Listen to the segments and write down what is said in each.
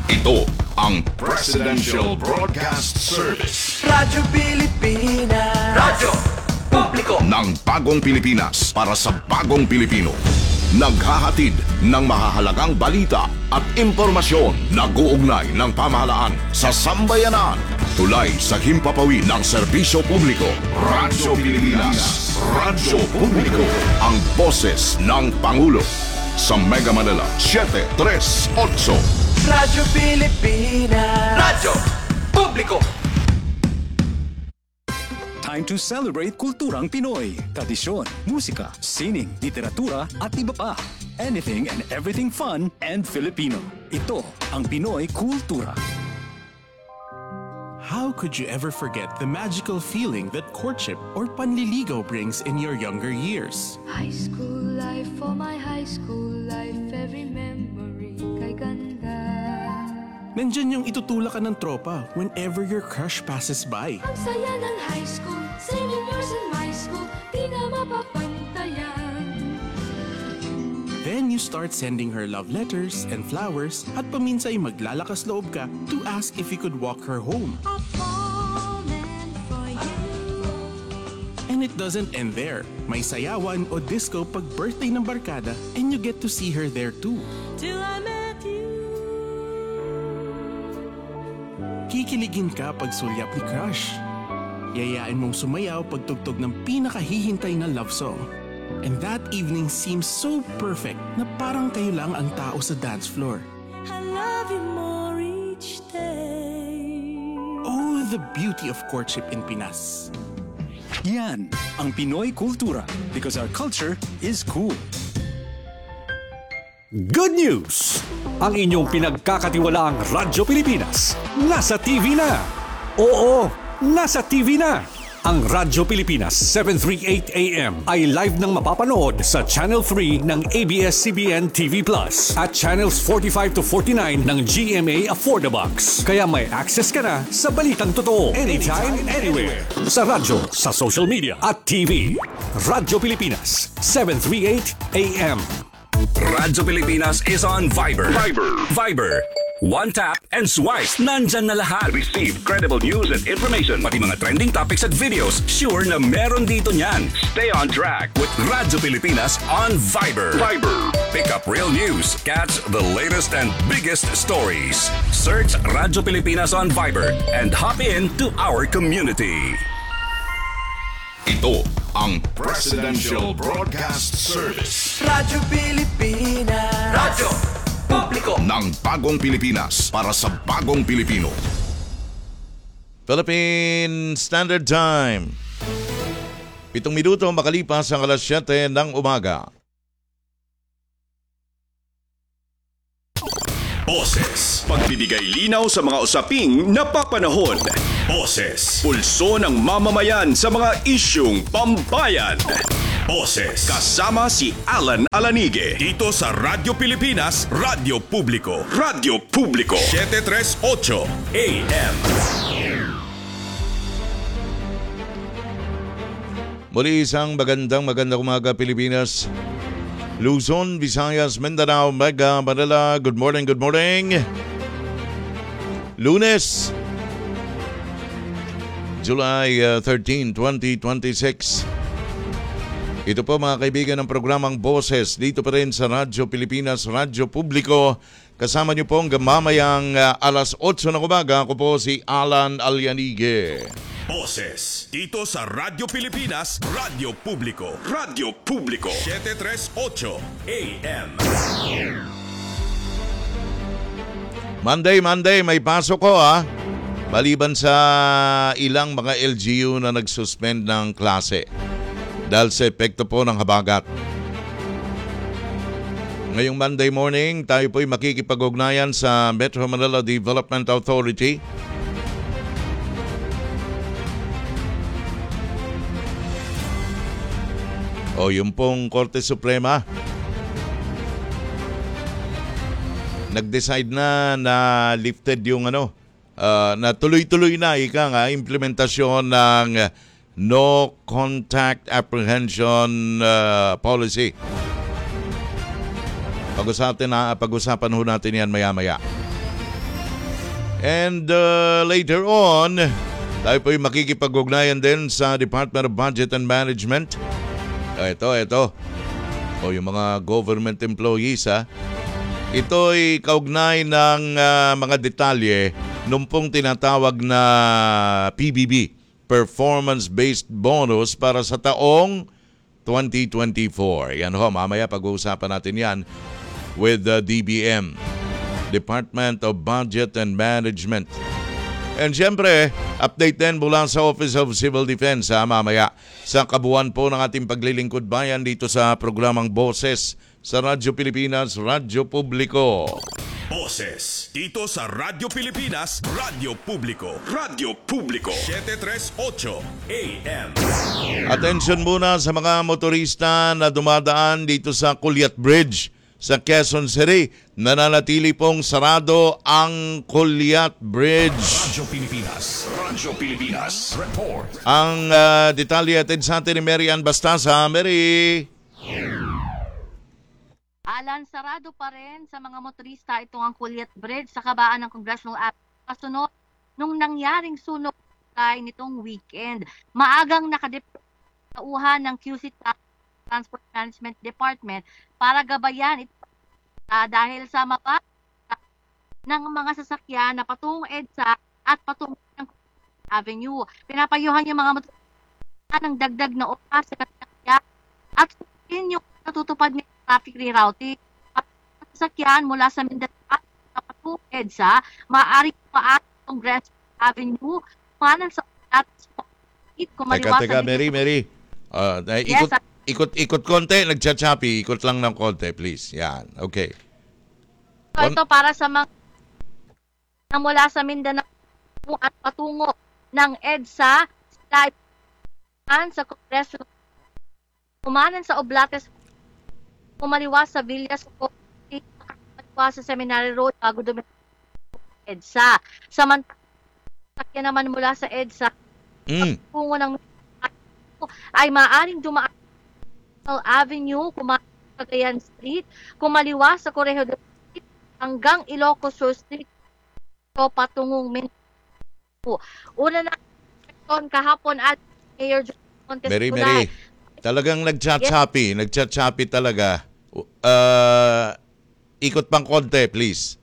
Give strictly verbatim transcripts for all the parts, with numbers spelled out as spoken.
Ito ang Presidential Broadcast Service. Radyo Pilipinas. Radyo Publiko ng bagong Pilipinas para sa bagong Pilipino. Naghahatid ng mahahalagang balita at impormasyon na guugnay ng pamahalaan sa sambayanan. Tulay sa himpapawid ng serbisyo publiko. Radyo Pilipinas. Radyo Publiko. Ang boses ng Pangulo. Sa Mega Manila, seven three eight. Radyo Pilipinas. Radyo Publiko. Time to celebrate kulturang Pinoy. Tradisyon, musika, sining, literatura at iba pa. Anything and everything fun and Filipino. Ito ang Pinoy Kultura. How could you ever forget the magical feeling that courtship or panliligaw brings in your younger years? High school life, for my high school life, every memory kay ganda. Nandyan yung itutulak ka ng tropa whenever your crush passes by. Ang saya ng high school, singing yours in my school, di na mapapantayan. Then you start sending her love letters and flowers at paminsay maglalakas loob ka to ask if you could walk her home. I've fallen for you. And it doesn't end there. May sayawan o disco pag birthday ng barkada and you get to see her there too. Till I met you. Kikiligin ka pag sulyap ni crush. Yayain mong sumayaw pag tugtog ng pinakahihintay na love song. And that evening seems so perfect na parang kayo lang ang tao sa dance floor. I love you more each day. Oh, the beauty of courtship in Pinas. Yan ang Pinoy Kultura because our culture is cool. Good news! Ang inyong pinagkakatiwalaang Radyo Pilipinas nasa T V na. Oo, nasa T V na. Ang Radyo Pilipinas seven thirty-eight A M ay live nang mapapanood sa Channel three ng A B S C B N T V Plus at Channels forty-five to forty-nine ng G M A Affordabox. Kaya may access ka na sa balitang totoo anytime, anywhere. Sa radyo, sa social media at T V. Radyo Pilipinas seven thirty-eight A M. Radyo Pilipinas is on Viber. Viber. Viber. One tap and swipe. Nandyan na lahat. Receive credible news and information. Pati mga trending topics at videos. Sure na meron dito niyan. Stay on track with Radyo Pilipinas on Viber. Viber. Pick up real news. Catch the latest and biggest stories. Search Radyo Pilipinas on Viber and hop in to our community. Ito ang Presidential Broadcast Service. Radyo Pilipinas. Radyo Publiko ng bagong Pilipinas para sa bagong Pilipino. Philippine Standard Time. Pitong minuto makalipas ang alas siyete ng umaga. Boses. Pagbibigay linaw sa mga usaping napapanahon. Boses. Pulso ng mamamayan sa mga isyung pambayan. Boses. Kasama si Alan Alanige. Dito sa Radyo Pilipinas, Radyo Publiko. Radyo Publiko. seven thirty-eight A M. Muli isang magandang magandang umaga Pilipinas. Luzon, Visayas, Mindanao, Mega Manila. Good morning, good morning. Lunes, July thirteenth, twenty twenty-six. Ito po mga kaibigan ng programang Boses dito pa rin sa Radyo Pilipinas, Radyo Publiko. Kasama niyo po ang mamayang uh, alas eight ng umaga. Ako po si Alan Alianige. Boses. Dito sa Radyo Pilipinas, Radyo Publiko. Radyo Publiko. seven thirty-eight A M. Monday, Monday, may pasok ko ha. Maliban sa ilang mga L G U na nagsuspend ng klase dahil sa epekto po ng habagat. Ngayong Monday morning, tayo po'y makikipag-ugnayan sa Metro Manila Development Authority. O yung pong Korte Suprema, nag-decide na na lifted yung ano, uh, na tuloy-tuloy na ika nga implementasyon ng no contact apprehension uh, policy. Pag-usapan na pag-usapan ho natin yan maya-maya. And uh, later on, tayo po'y makikipag-ugnayan din sa Department of Budget and Management. Ah, ito, ito. O yung mga government employees, ha. Ito'y kaugnay ng uh, mga detalye nung pong tinatawag na P B B, Performance-Based Bonus para sa taong twenty twenty-four. Yan ho, mamaya pag-uusapan natin yan with the D B M, Department of Budget and Management. And siyempre, update din mula sa Office of Civil Defense ha, mamaya sa kabuuan po ng ating paglilingkod bayan dito sa programang Boses sa Radyo Pilipinas, Radyo Publiko. Boses dito sa Radyo Pilipinas, Radyo Publiko. Radyo Publiko seven thirty-eight A M. Attention muna sa mga motorista na dumadaan dito sa Culiat Bridge sa Quezon City. Nananatili pong sarado ang Culiat Bridge. Radyo Pilipinas, Radyo Pilipinas, report. Ang uh, detalye atin sa atin ni Mary Ann Bastasa. Mary! Alan, sarado pa rin sa mga motorista itong ang Culiat Bridge sa kabaan ng Congressional Avenue kasunod nung nangyaring sunog ay nitong weekend. Maagang nakadepauhan ng Q C Transport Management Department para gabayan ito uh, dahil sa mapa ng mga sasakyan na patungong EDSA at patungong ng Avenue. Pinapayuhan yung mga motorista ng dagdag na oras sa kanya at yung natutupad ng traffic rerouting at sasakyan mula sa Mindanao at patungong EDSA, maaari pa ang Congressional Avenue kumanan sa at Teka, teka, Mary, Mary. Uh, ikot, Yes, ikot, ikot konti, nagchachapi. Ikot lang ng konti, please. Yan, okay. So, ito para sa mga na mula sa Mindanao at patungo ng EDSA sa Congreso, kumanan sa Oblates, kumaliwas sa Villas, kumaliwas sa Seminary Road bago dumito EDSA. Samantala naman mula sa EDSA, Mm. patungo ng ay maaaring dumaan sa Avenue, kumanan sa Cagayan Street, kumaliwas sa Corregidor Street hanggang Ilocos Sur Street o patungong Mindanao. Una na kahapon at Mayor John Montes Mary, Tulay. Mary. Talagang nagchachapi. Nagchachapi talaga. Uh, ikot pang konti, please.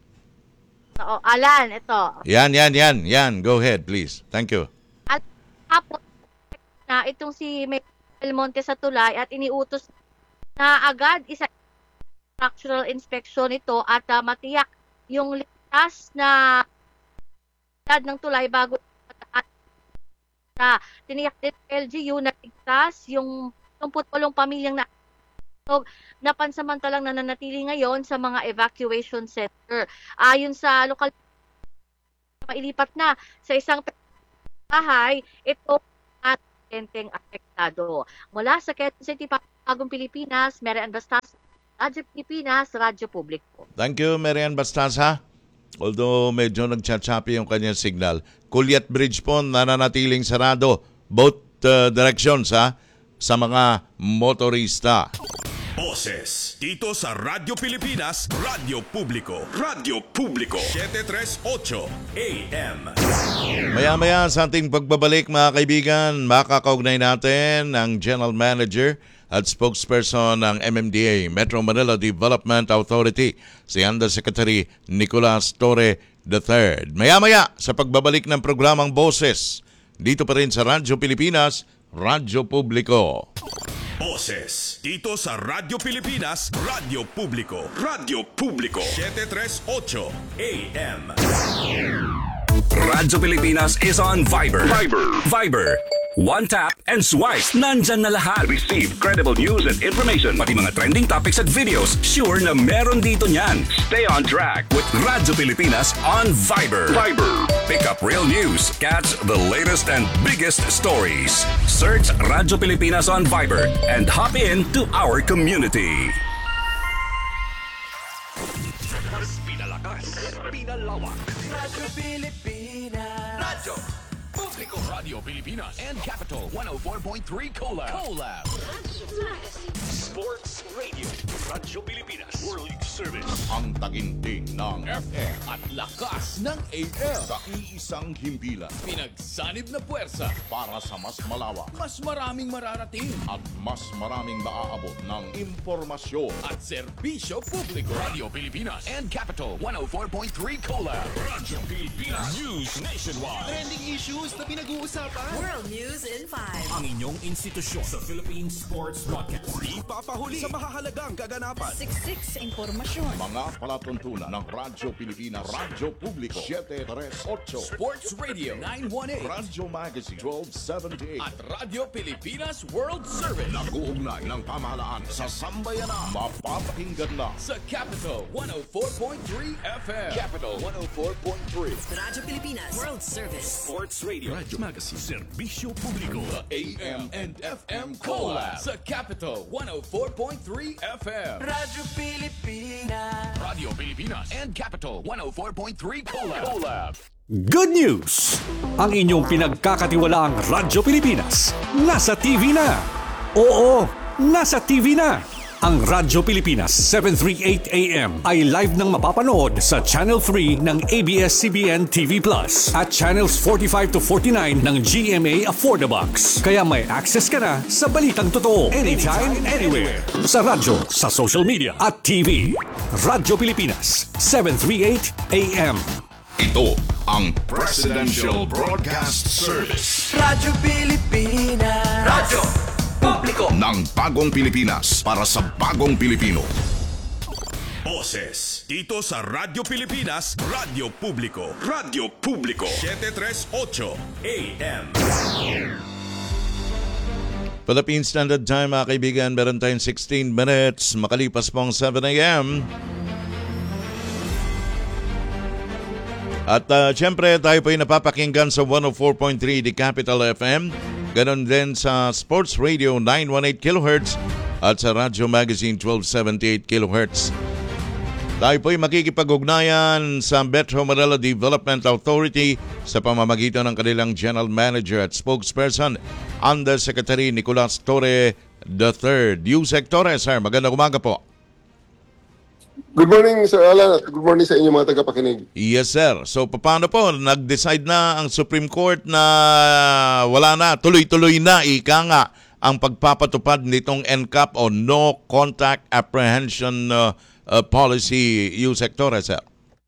Oo, Alan, ito. Yan, yan, yan. Yan. Go ahead, please. Thank you. At kahapon na itong si Mayor Montes sa Tulay at iniutos na agad isa structural inspection ito at uh, matiyak yung ligtas na edad ng tulay bago at na tiniyak din L G U na ligtas yung thirty-eight pamilyang na so, napansamantalang nananatili ngayon sa mga evacuation center. Ayon sa lokal mailipat na sa isang bahay ito at enteng apektado. Mula sa Quezon City, Bagong Pilipinas, Mary Ann Bastasa, Radyo Pilipinas, Radyo Publiko. Thank you, Mary Ann Bastasa. Although medyo nagchachapi yung kanyang signal. Culiat Bridge po nananatiling sarado. Both uh, directions ha, sa mga motorista. Boses dito sa Radyo Pilipinas, Radyo Publiko. Radyo Publiko seven thirty-eight A M. Maya-maya sa ating pagbabalik mga kaibigan, makakaugnay natin ang General Manager at spokesperson ng M M D A, Metro Manila Development Authority, si Undersecretary Nicolas Torre the third. Maya-maya sa pagbabalik ng programang Boses, dito pa rin sa Radyo Pilipinas, Radyo Publiko. Boses dito sa Radyo Pilipinas, Radyo Publiko. Radyo Publiko seven thirty-eight A M. Radyo Pilipinas is on Viber. Viber. Viber. One tap and swipe. Nandyan na lahat. Receive credible news and information. Pati mga trending topics at videos. Sure na meron dito niyan. Stay on track with Radyo Pilipinas on Viber. Viber. Pick up real news. Catch the latest and biggest stories. Search Radyo Pilipinas on Viber and hop in to our community. Radyo Pilipinas. Radyo Publico, Radio Pilipinas, and Capital one oh four point three Collab. Collab. Sports Radio. Radyo Pilipinas. World Service. Ang taginting ng F M at lakas ng A M. sa iisang himpilan Pinagsanib na puwersa para sa mas malawak mas maraming mararating at mas maraming maaabot ng impormasyon. at serbisyo publiko. Radio Pilipinas and Capital one oh four point three Collab. Radyo Pilipinas News Nationwide. Trending issues na pinag-uusapan. World News in five. Ang inyong institusyon sa Philippine Sports Broadcast. Di papahuli sa mahahalagang kaganapan. Siksik sa impormasyon. Mga palatuntunan ng Radyo Pilipinas, Radyo Publiko, seven three eight, Sports Radio nine one eight Radyo Magazine twelve seventy-eight, at Radio Pilipinas World Service nag-uugnay ng pamahalaan sa sambayanan. Mapapakinggan na sa Capital one oh four point three F M. Capital one oh four point three. Radyo Pilipinas World Service. Sports Radio. Radyo Magazine. Serbisyo Publiko. The A M and F M Collab sa Capital one oh four point three F M. Radyo Pilipinas. Radio Pilipinas and Capital one oh four point three Collab. Collab. Good news! Ang inyong pinagkakatiwalaang Radyo Pilipinas nasa T V na. Oo, nasa T V na. Ang Radyo Pilipinas seven thirty-eight A M ay live nang mapapanood sa Channel three ng A B S C B N T V Plus at Channels forty-five to forty-nine ng G M A Affordabox. Kaya may access ka na sa balitang totoo anytime, anywhere. Sa radyo, sa social media at T V. Radyo Pilipinas seven thirty-eight A M. ito ang Presidential Broadcast Service Radyo Pilipinas. Radyo Publiko. ng Bagong Pilipinas para sa Bagong Pilipino. Boses. Dito sa Radyo Pilipinas, Radyo Publiko. Radyo Publiko. seven three eight A M. Philippine Standard Time, mga kaibigan, meron tayong sixteen minutes makalipas pong seven A M. At uh, syempre tayo po ay napapakinggan sa one oh four point three The Capital F M. Ganon din sa Sports Radio nine one eight kilohertz at sa Radio Magazine twelve seventy-eight kilohertz. Tayo po ay makikipag-ugnayan sa Metro Manila Development Authority sa pamamagitan ng kanilang General Manager at Spokesperson, Undersecretary Nicolas Torre the third. Yusek Torre, sir, magandang umaga po. Good morning, Sir Alan, at good morning sa inyong mga tagapakinig. Yes, sir. So, paano po? Nag-decide na ang Supreme Court na wala na, tuloy-tuloy na, ika nga, ang pagpapatupad nitong N C A P o No Contact Apprehension uh, uh, Policy, Yusek Torres, sir.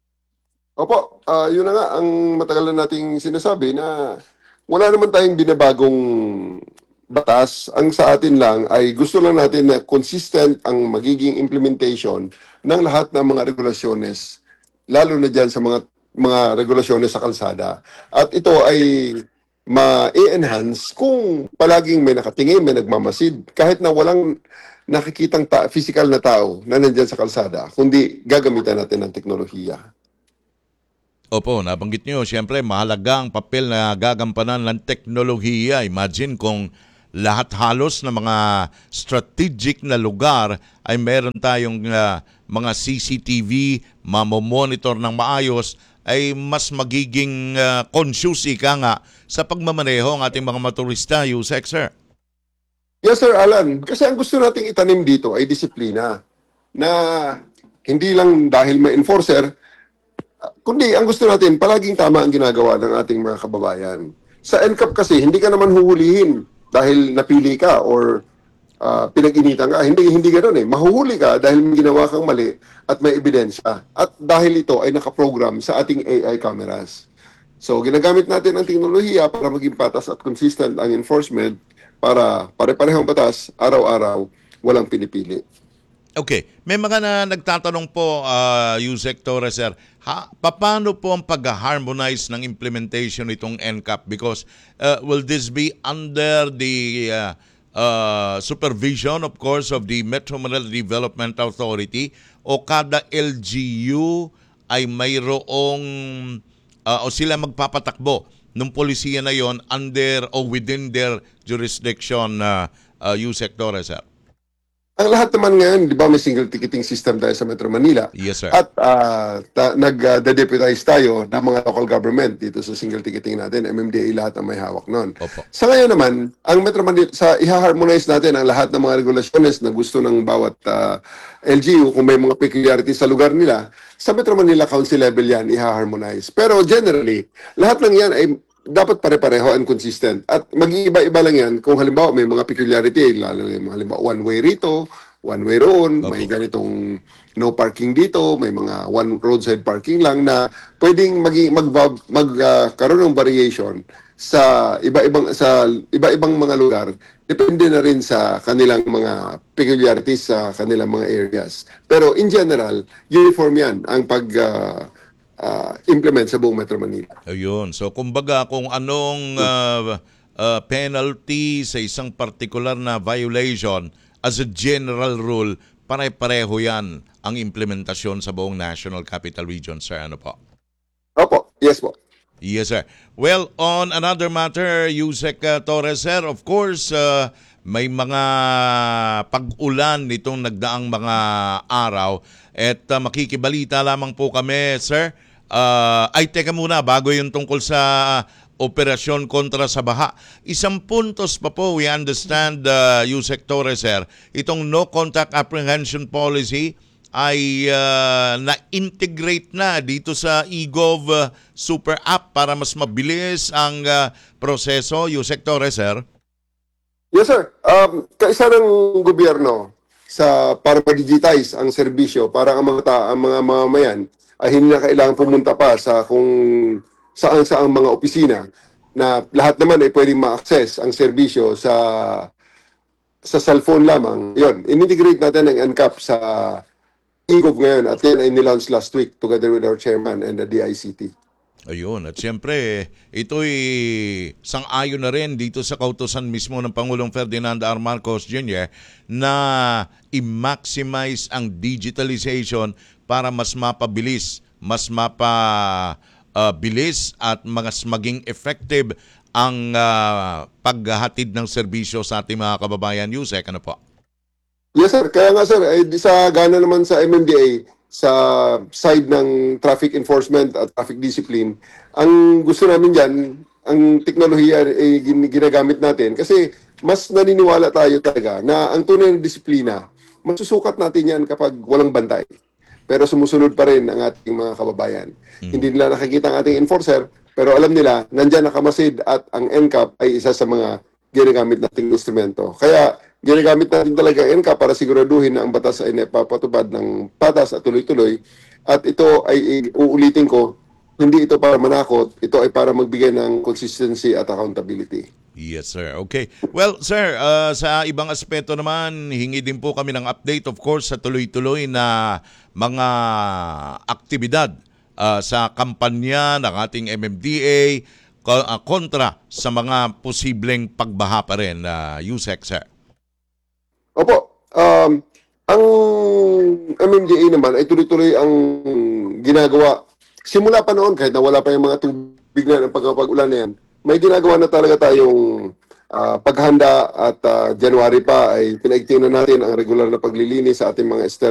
Opo, uh, yun na nga, ang matagal na nating sinasabi na wala naman tayong binabagong batas. Ang sa atin lang ay gusto lang natin na consistent ang magiging implementation ng lahat ng mga regulasyones, lalo na dyan sa mga mga regulasyones sa kalsada. At ito ay ma-enhance kung palaging may nakatingin, may nagmamasid, kahit na walang nakikitang ta- physical na tao na nandyan sa kalsada, kundi gagamitan natin ng teknolohiya. Opo, nabanggit nyo, siyempre mahalaga ang papel na gagampanan ng teknolohiya. Imagine kung lahat halos ng mga strategic na lugar ay meron tayong uh, mga C C T V, mamomonitor ng maayos, ay mas magiging uh, conscious ika nga sa pagmamaneho ng ating mga motorista, Yusek, sir. Yes, Sir Alan. Kasi ang gusto nating itanim dito ay disiplina. Na hindi lang dahil may enforcer, kundi ang gusto natin, palaging tama ang ginagawa ng ating mga kababayan. Sa N C A P kasi, hindi ka naman huhulihin dahil napili ka or uh, pinag-initan ka. Hindi, hindi ganoon eh. Mahuhuli ka dahil may ginawa kang mali at may ebidensya. At dahil ito ay nakaprogram sa ating A I cameras. So, ginagamit natin ang teknolohiya para maging patas at consistent ang enforcement para pare-parehong batas, araw-araw, walang pinipili. Okay. May mga na nagtatanong po, uh, Yusek Torres, sir, ha, paano po ang pag-harmonize ng implementation nitong N C A P? Because uh, will this be under the uh, uh, supervision, of course, of the Metro Manila Development Authority, o kada L G U ay mayroong, uh, o sila magpapatakbo ng polisiya na yon under o within their jurisdiction, uh, uh, Yusek Torres, sir? Ang lahat naman ngayon, di ba, may single ticketing system tayo sa Metro Manila. Yes, sir. At uh, ta- nag-deputize tayo ng mga local government dito sa single ticketing natin. M M D A lahat ang may hawak nun. Opo. Sa ngayon naman, ang Metro Manila, sa i-harmonize natin ang lahat ng mga regulasyones na gusto ng bawat uh, L G U kung may mga peculiarities sa lugar nila, sa Metro Manila Council level yan, i-harmonize. Pero generally, lahat ng yan ay dapat pare-pareho and consistent. At mag-iiba-iba lang yan kung halimbawa may mga peculiarity, lalo yung halimbawa one way rito, one way roon, may ganitong no parking dito, may mga one roadside parking lang na pwedeng mag magkaroon mag, uh, karoon ng variation sa iba-ibang sa iba-ibang mga lugar. Depende na rin sa kanilang mga peculiarities sa kanilang mga areas. Pero in general, uniform yan ang pag uh, Uh, implement sa buong Metro Manila. Ayun. So, kumbaga, kung anong uh, uh, penalty sa isang particular na violation, as a general rule, pare-pareho yan ang implementasyon sa buong National Capital Region, sir. Ano po? Opo. Yes po. Yes, sir. Well, on another matter, Yusek uh, Torres, sir, of course, uh, may mga pag-ulan nitong nagdaang mga araw at uh, makikibalita lamang po kami, sir. Uh, ay, teka muna, bago yung tungkol sa operasyon kontra sa baha. Isang puntos pa po, we understand, uh, Yusek Torres, sir, itong no contact apprehension policy ay uh, na-integrate na dito sa eGov uh, Super App para mas mabilis ang uh, proseso. Yusek Torres, sir. Yes, sir. Um, kaisa ng gobyerno sa para ma-digitize ang serbisyo para ang mga, ta- ang mga mamamayan ay hindi na kailangan pumunta pa sa kung saan saang mga opisina na lahat naman ay pwedeng ma-access ang serbisyo sa sa cellphone lamang. Yun, in-integrate natin ang N C A P sa eGov ngayon at yan ay nilaunch last week together with our chairman and the D I C T. Ayun, at siyempre, ito'y sang-ayon na rin dito sa kautusan mismo ng Pangulong Ferdinand R. Marcos Junior na i-maximize ang digitalization para mas mapabilis, mas mapabilis at mas maging effective ang uh, paghahatid ng serbisyo sa ating mga kababayan. Yusek, ano po? Yes, sir. Kaya nga, sir, ay sa gana naman sa M M D A, sa side ng traffic enforcement at traffic discipline, ang gusto namin dyan, ang teknolohiya ay ginagamit natin kasi mas naniniwala tayo talaga na ang tunay na disiplina, masusukat natin yan kapag walang bantay. Pero sumusunod pa rin ang ating mga kababayan. Hmm. Hindi nila nakikita ang ating enforcer, pero alam nila, nandyan nakamasid at ang N C A P ay isa sa mga ginagamit nating instrumento. Kaya ginagamit natin talaga ang N C A P para siguraduhin na ang batas ay napapatubad ng patas at tuloy-tuloy. At ito ay uulitin ko, hindi ito para manakot, ito ay para magbigay ng consistency at accountability. Yes, sir. Okay. Well, sir, uh, sa ibang aspeto naman, hingi din po kami ng update, of course, sa tuloy-tuloy na mga aktibidad uh, sa kampanya ng ating M M D A ko- uh, kontra sa mga posibleng pagbaha pa rin, uh, Yusek, sir. Opo. Um, ang M M D A naman ay tuloy-tuloy ang ginagawa. Simula pa noon, kahit na wala pa yung mga tubig na ng pagkapag-ulan na yan, may ginagawa na talaga tayong uh, paghanda at uh, January pa ay pinaigting na natin ang regular na paglilinis sa ating mga ester